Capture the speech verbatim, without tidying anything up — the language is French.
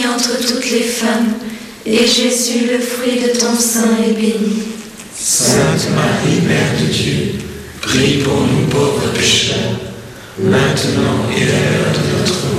bénie entre toutes les femmes, et Jésus, le fruit de ton sein, est béni. Sainte Marie, Mère de Dieu, prie pour nous pauvres pécheurs, maintenant et à l'heure de notre mort.